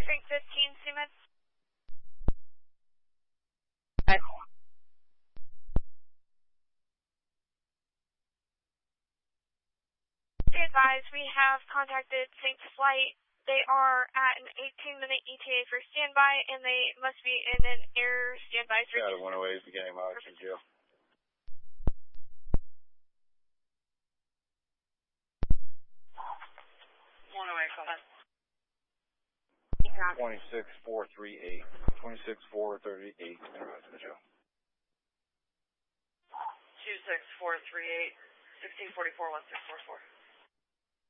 Frank 15, Seaman. Be advised, we have contacted Saints Flight. They are at an 18-minute ETA for standby, and they must be in an air standby. Got a 108 beginning motion, Jill. Go ahead. 26438. 26438. Joe. 26438. 1644 1644.